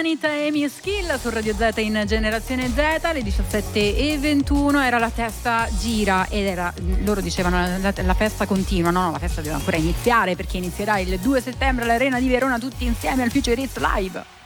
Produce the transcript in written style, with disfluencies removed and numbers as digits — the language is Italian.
Tanit e Amy Skill su Radio Z in Generazione Z, alle 17:21. Era la testa gira ed era, loro dicevano la festa continua. No, la festa deve ancora iniziare, perché inizierà il 2 settembre all'Arena di Verona tutti insieme al Future Hits Live.